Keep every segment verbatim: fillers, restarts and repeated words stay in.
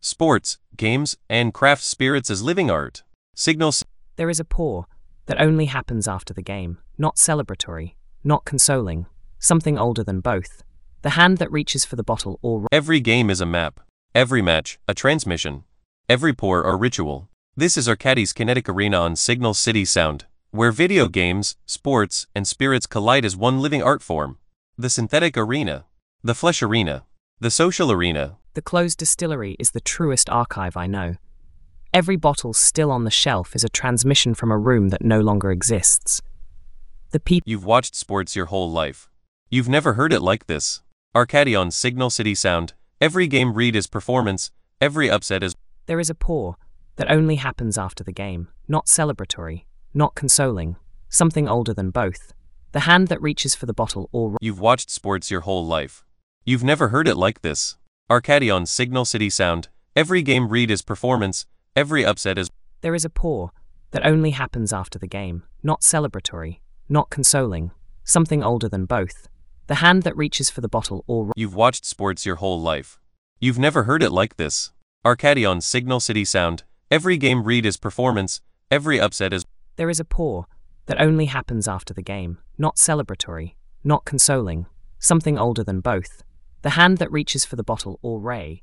sports, games, and craft spirits as living art. Signal City. There is a pour that only happens after the game, not celebratory, not consoling, something older than both. The hand that reaches for the bottle or... Every game is a map. Every match, a transmission. Every pour, a ritual. This is Arcadis Kinetic Arena on Signal City Sound, where video games, sports, and spirits collide as one living art form. The synthetic arena. The flesh arena. The social arena. The closed distillery is the truest archive I know. Every bottle still on the shelf is a transmission from a room that no longer exists. The people... You've watched sports your whole life. You've never heard it like this. Arcadi on Signal City Sound. Every game read is performance. Every upset is... There is a pour that only happens after the game, not celebratory, not consoling, something older than both. The hand that reaches for the bottle or... You've watched sports your whole life. You've never heard it like this. Arcadi on Signal City Sound. Every game read is performance. Every upset is... There is a pour that only happens after the game, not celebratory, not consoling, something older than both. The hand that reaches for the bottle or... You've watched sports your whole life. You've never heard it like this. Arcadi on Signal City Sound. Every game read is performance. Every upset is... There is a pour that only happens after the game, not celebratory, not consoling, something older than both. The hand that reaches for the bottle or ray.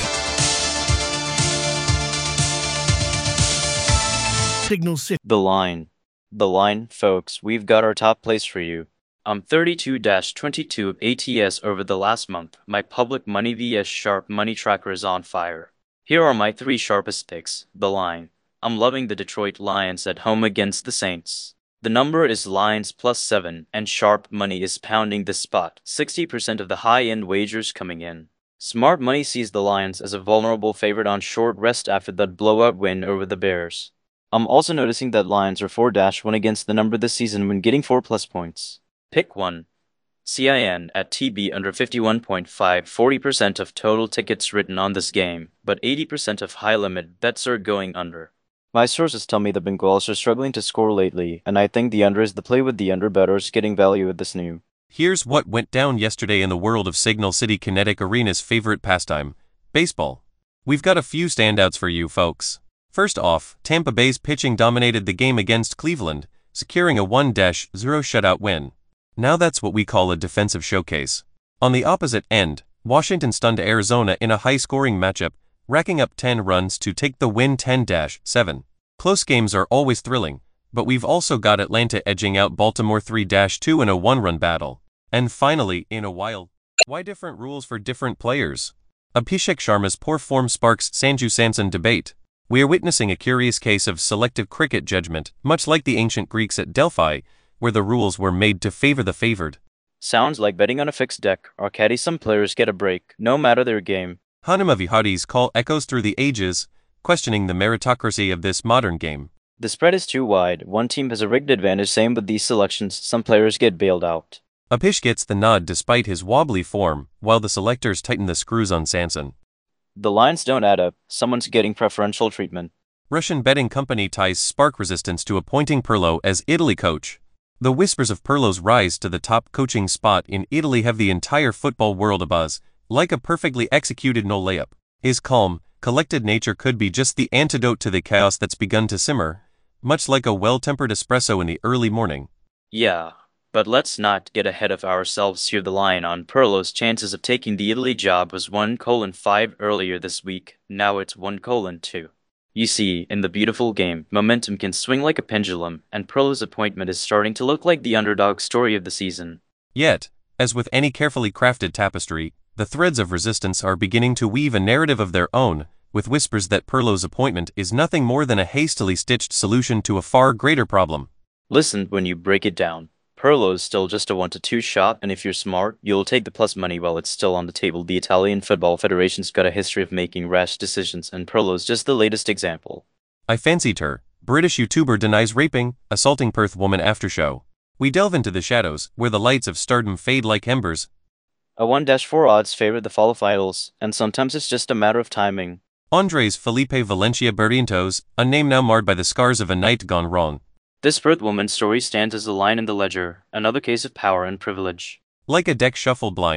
Signal City. The line. The line, folks, we've got our top place for you. I'm thirty-two twenty-two of A T S over the last month. My public money vs sharp money tracker is on fire. Here are my three sharpest picks. The line. I'm loving the Detroit Lions at home against the Saints. The number is Lions plus seven, and sharp money is pounding this spot. sixty percent of the high-end wagers coming in. Smart money sees the Lions as a vulnerable favorite on short rest after that blowout win over the Bears. I'm also noticing that Lions are four one against the number this season when getting four plus points. Pick one. C I N at T B under fifty-one point five, forty percent of total tickets written on this game, but eighty percent of high-limit bets are going under. My sources tell me the Bengals are struggling to score lately, and I think the under is the play with the under bettors getting value at this new. Here's what went down yesterday in the world of Signal City Kinetic Arena's favorite pastime, baseball. We've got a few standouts for you folks. First off, Tampa Bay's pitching dominated the game against Cleveland, securing a one zero shutout win. Now that's what we call a defensive showcase. On the opposite end, Washington stunned Arizona in a high-scoring matchup, racking up ten runs to take the win ten seven. Close games are always thrilling, but we've also got Atlanta edging out Baltimore three two in a one-run battle. And finally, in a while, why different rules for different players? Abhishek Sharma's poor form sparks Sanju Samson debate. We are witnessing a curious case of selective cricket judgment, much like the ancient Greeks at Delphi, where the rules were made to favor the favored. Sounds like betting on a fixed deck. Arcadi, some players get a break, no matter their game. Hanuma Vihari's call echoes through the ages, questioning the meritocracy of this modern game. The spread is too wide. One team has a rigged advantage. Same with these selections. Some players get bailed out. Apish gets the nod despite his wobbly form, while the selectors tighten the screws on Sanson. The lines don't add up. Someone's getting preferential treatment. Russian betting company ties Spark Resistance to appointing Pirlo as Italy coach. The whispers of Pirlo's rise to the top coaching spot in Italy have the entire football world abuzz, like a perfectly executed no layup. His calm, collected nature could be just the antidote to the chaos that's begun to simmer, much like a well-tempered espresso in the early morning. Yeah, but let's not get ahead of ourselves here. The line on Pirlo's chances of taking the Italy job was one colon five earlier this week, now it's one colon two. You see, in the beautiful game, momentum can swing like a pendulum, and Pirlo's appointment is starting to look like the underdog story of the season. Yet, as with any carefully crafted tapestry, the threads of resistance are beginning to weave a narrative of their own, with whispers that Pirlo's appointment is nothing more than a hastily stitched solution to a far greater problem. Listen, when you break it down, Pirlo's still just a one to two shot, and if you're smart, you'll take the plus money while it's still on the table. The Italian Football Federation's got a history of making rash decisions, and Pirlo's just the latest example. I fancied her. British YouTuber denies raping, assaulting Perth woman after show. We delve into the shadows, where the lights of stardom fade like embers. A one four odds favor the fall of idols, and sometimes it's just a matter of timing. Andres Felipe Valencia Barrientos, a name now marred by the scars of a night gone wrong. This Perth woman's story stands as a line in the ledger, another case of power and privilege. Like a deck shuffled blind,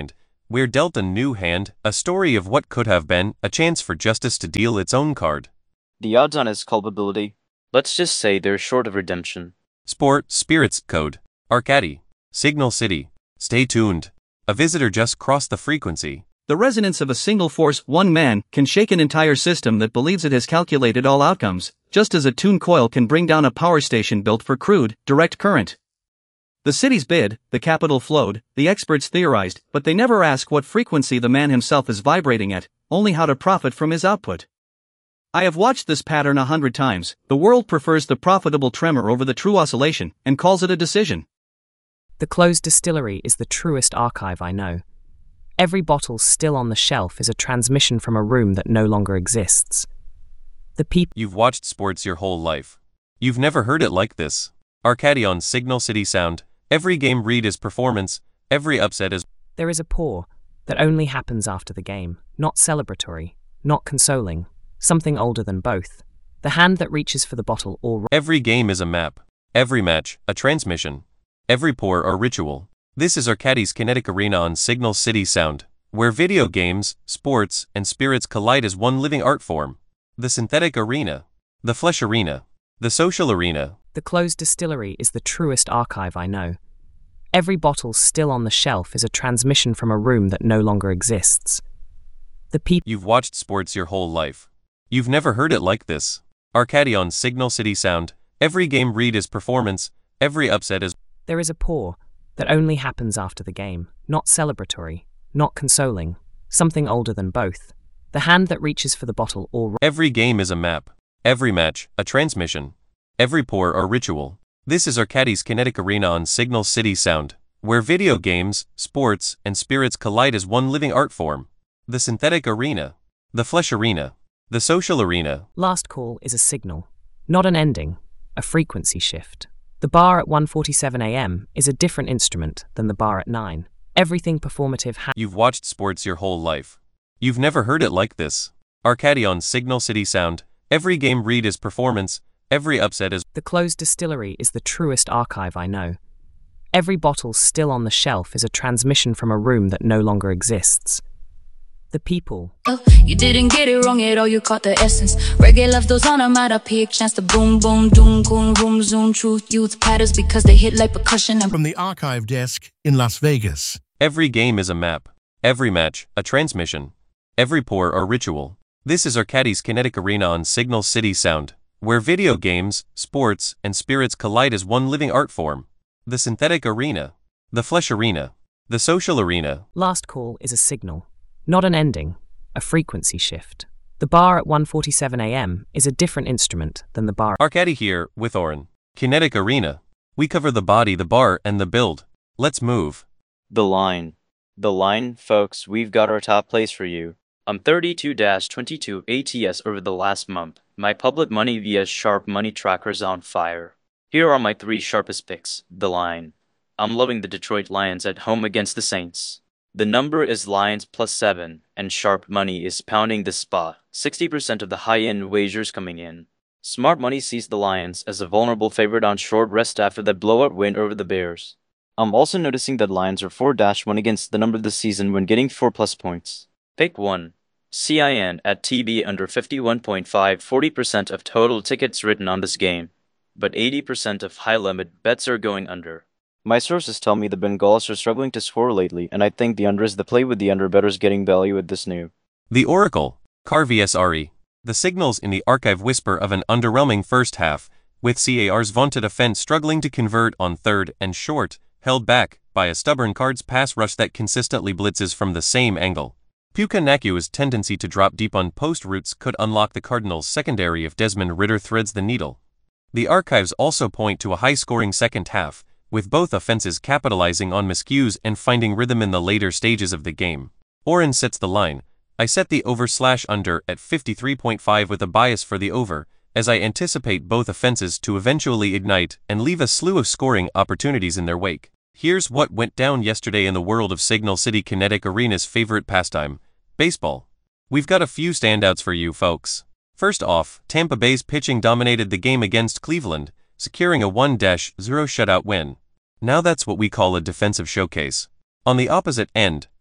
We're dealt a new hand, a story of what could have been, a chance for justice to deal its own card. The odds on his culpability, let's just say they're short of redemption. Sport, Spirits, Code, Arcady, Signal City. Stay tuned. A visitor just crossed the frequency. The resonance of a single force, one man, can shake an entire system that believes it has calculated all outcomes, just as a tune coil can bring down a power station built for crude, direct current. The city's bid, the capital flowed, the experts theorized, but they never ask what frequency the man himself is vibrating at, only how to profit from his output. I have watched this pattern a hundred times. The world prefers the profitable tremor over the true oscillation, and calls it a decision. The closed distillery is the truest archive I know. Every bottle still on the shelf is a transmission from a room that no longer exists. The people. You've watched sports your whole life. You've never heard it like this. Arcady on Signal City Sound. Every game read is performance, every upset is. There is a pour that only happens after the game, not celebratory, not consoling, something older than both. The hand that reaches for the bottle or. Every game is a map. Every match, a transmission. Every pour, a ritual. This is Arcady's Kinetic Arena on Signal City Sound, where video games, sports, and spirits collide as one living art form. The synthetic arena. The flesh arena. The social arena. The closed distillery is the truest archive I know. Every bottle still on the shelf is a transmission from a room that no longer exists. The people. You've watched sports your whole life. You've never heard it like this. Arcady on Signal City Sound. Every game read is performance, every upset is. There is a pour that only happens after the game, not celebratory, not consoling, something older than both. The hand that reaches for the bottle or. Every game is a map. Every match, a transmission. Every pour, a ritual. This is Arcady's Kinetic Arena on Signal City Sound, where video games, sports, and spirits collide as one living art form. The synthetic arena. The flesh arena. The social arena. Last call is a signal, not an ending, a frequency shift. The bar at one forty-seven a m is a different instrument than the bar at nine. Everything performative ha- You've watched sports your whole life. You've never heard it like this. Arcady on Signal City Sound. Every game read is performance, every upset is. The closed distillery is the truest archive I know. Every bottle still on the shelf is a transmission from a room that no longer exists. The people. Oh, you didn't get it wrong at all, you caught the essence. Reggae love those on them at a peak. Chance to boom, boom, doom, coon, room, zoom, truth, youth, patterns because they hit like percussion. And from the archive desk in Las Vegas. Every game is a map. Every match, a transmission. Every pour, a ritual. This is Arcady's Kinetic Arena on Signal City Sound, where video games, sports, and spirits collide as one living art form. The synthetic arena. The flesh arena. The social arena. Last call is a signal, not an ending, a frequency shift. The bar at one forty-seven a m is a different instrument than the bar. Arcady here, with Oren. Kinetic Arena. We cover the body, the bar, and the build. Let's move. The line. The line, folks, we've got our top place for you. I'm thirty-two dash twenty-two A T S over the last month. My public money via Sharp Money Tracker's on fire. Here are my three sharpest picks. The line. I'm loving the Detroit Lions at home against the Saints. The number is Lions plus seven, and Sharp Money is pounding this spot. sixty percent of the high-end wagers coming in. Smart Money sees the Lions as a vulnerable favorite on short rest after that blowout win over the Bears. I'm also noticing that Lions are four dash one against the number of the season when getting four plus points. Pick one. C I N at T B under fifty-one point five, forty percent of total tickets written on this game. But eighty percent of high-limit bets are going under. My sources tell me the Bengals are struggling to score lately, and I think the under is the play with the under bettors getting value at this new. The Oracle, Car V S R E. The signals in the archive whisper of an underwhelming first half, with C A R's vaunted offense struggling to convert on third and short, held back by a stubborn Cards pass rush that consistently blitzes from the same angle. Puka Nakua's tendency to drop deep on post routes could unlock the Cardinals' secondary if Desmond Ridder threads the needle. The archives also point to a high-scoring second half, with both offenses capitalizing on miscues and finding rhythm in the later stages of the game. Oren sets the line. I set the over slash under at fifty-three point five with a bias for the over, as I anticipate both offenses to eventually ignite and leave a slew of scoring opportunities in their wake. Here's what went down yesterday in the world of Signal City Kinetic Arena's favorite pastime, baseball. We've got a few standouts for you folks. First off, Tampa Bay's pitching dominated the game against Cleveland, securing a one zero shutout win. Now that's what we call a defensive showcase. On the opposite end,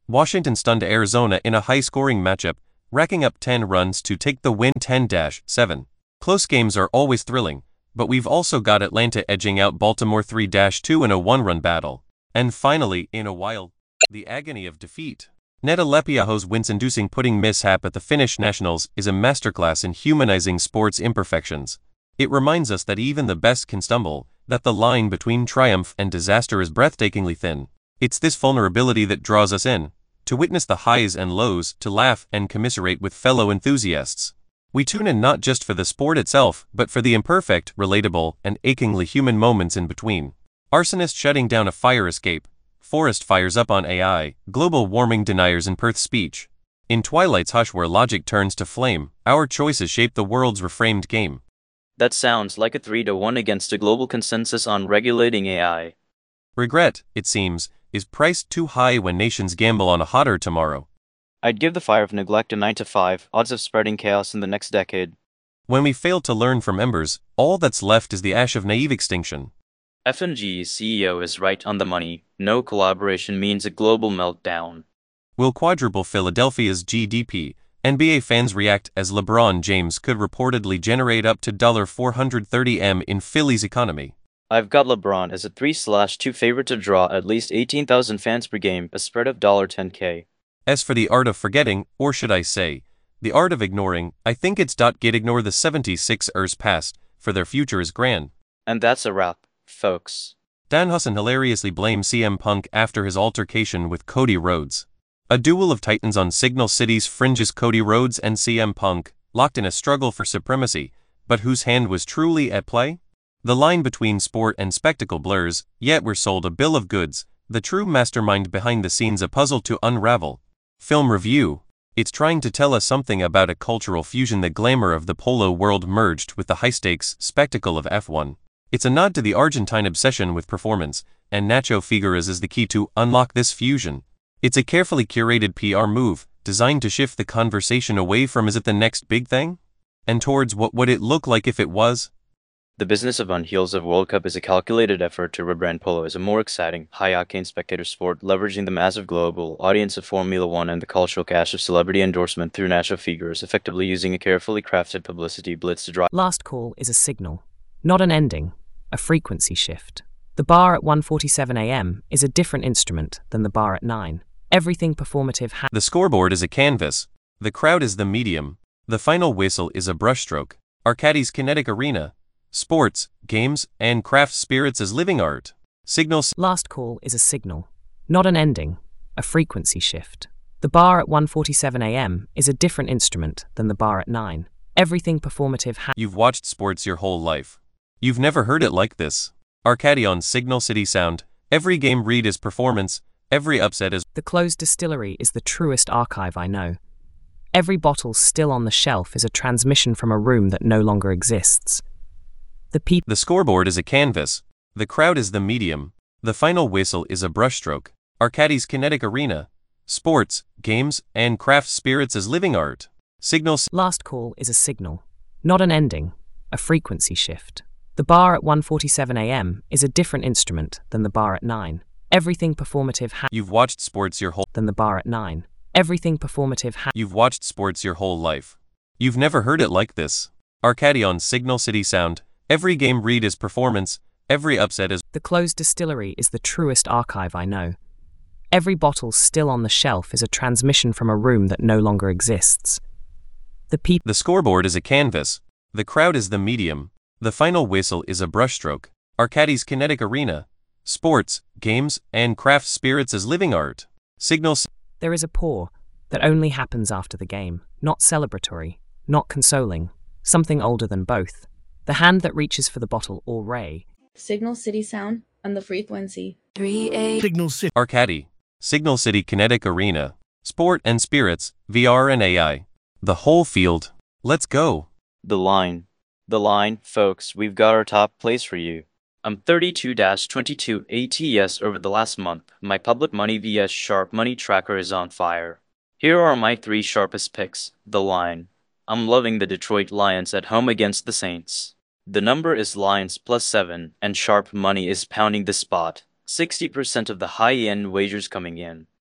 Washington stunned Arizona in a high-scoring matchup, racking up ten runs to take the win ten to seven. Close games are always thrilling, but we've also got Atlanta edging out Baltimore three to two in a one-run battle. And finally, in a while, the agony of defeat. Ned Alepiaho's wince-inducing pudding mishap at the Finnish Nationals is a masterclass in humanizing sports imperfections. It reminds us that even the best can stumble, that the line between triumph and disaster is breathtakingly thin. It's this vulnerability that draws us in, to witness the highs and lows, to laugh and commiserate with fellow enthusiasts. We tune in not just for the sport itself, but for the imperfect, relatable, and achingly human moments in between. Arsonist shutting down a fire escape, forest fires up on A I, global warming deniers in Perth speech. In Twilight's hush where logic turns to flame, our choices shape the world's reframed game. That sounds like a three to one against a global consensus on regulating A I. Regret, it seems, is priced too high when nations gamble on a hotter tomorrow. I'd give the fire of neglect a nine to five, odds of spreading chaos in the next decade. When we fail to learn from embers, all that's left is the ash of naive extinction. F and G's C E O is right on the money. No collaboration means a global meltdown. Will quadruple Philadelphia's G D P. N B A fans react as LeBron James could reportedly generate up to four hundred thirty million dollars in Philly's economy. I've got LeBron as a three slash two favorite to draw at least eighteen thousand fans per game, a spread of ten K. As for the art of forgetting, or should I say, the art of ignoring, I think it's get ignore the seventy-sixers past, for their future is grand. And that's a wrap, folks. Dan Husson hilariously blames C M Punk after his altercation with Cody Rhodes. A duel of titans on Signal City's fringes, Cody Rhodes and C M Punk, locked in a struggle for supremacy, but whose hand was truly at play? The line between sport and spectacle blurs, yet we're sold a bill of goods, the true mastermind behind the scenes a puzzle to unravel. Film Review. It's trying to tell us something about a cultural fusion. The glamour of the polo world merged with the high-stakes spectacle of F one. It's a nod to the Argentine obsession with performance, and Nacho Figueras is the key to unlock this fusion. It's a carefully curated P R move, designed to shift the conversation away from "is it the next big thing?" and towards "what would it look like if it was?" The business of On Heels of World Cup is a calculated effort to rebrand polo as a more exciting, high-octane spectator sport, leveraging the massive global audience of Formula One and the cultural cash of celebrity endorsement through Nacho Figueras, effectively using a carefully crafted publicity blitz to drive. Last call is a signal, not an ending, a frequency shift. The bar at one forty-seven a m is a different instrument than the bar at nine. Everything performative ha- The scoreboard is a canvas. The crowd is the medium. The final whistle is a brushstroke. Arcadi's kinetic arena. Sports, games, and craft spirits as living art. Signals. Last call is a signal, not an ending, a frequency shift. The bar at one forty-seven a m is a different instrument than the bar at nine. Everything performative ha- You've watched sports your whole life. You've never heard it like this. Arcadi on Signal City Sound. Every game read is performance. Every upset is. The closed distillery is the truest archive I know. Every bottle still on the shelf is a transmission from a room that no longer exists. The people. The scoreboard is a canvas. The crowd is the medium. The final whistle is a brushstroke. Arcadi's kinetic arena. Sports, games, and craft spirits as living art. Signals. Last call is a signal, not an ending, a frequency shift. The bar at one forty-seven a m is a different instrument than the bar at nine. Everything performative ha- You've watched sports your whole. than the bar at nine. Everything performative ha- You've watched sports your whole life. You've never heard it like this. Arcadi on Signal City Sound. Every game read is performance. Every upset is. The closed distillery is the truest archive I know. Every bottle still on the shelf is a transmission from a room that no longer exists. The people. The scoreboard is a canvas. The crowd is the medium. The final whistle is a brushstroke. Arcadi's kinetic arena. Sports, games, and craft spirits as living art. Signals. There is a pour that only happens after the game, not celebratory, not consoling, something older than both. The hand that reaches for the bottle or ray. Signal City Sound on the frequency. three A. Signal City. Arcadi. Signal City Kinetic Arena. Sport and spirits, V R and A I. The whole field. Let's go. The line. The line, folks, we've got our top place for you. I'm thirty-two to twenty-two A T S over the last month. My public money vs Sharp Money Tracker is on fire. Here are my three sharpest picks. The line. I'm loving the Detroit Lions at home against the Saints. The number is Lions plus seven, and Sharp Money is pounding the spot. sixty percent of the high-end wagers coming in.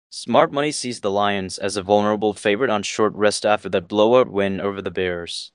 Smart Money sees the Lions as a vulnerable favorite on short rest after that blowout win over the Bears.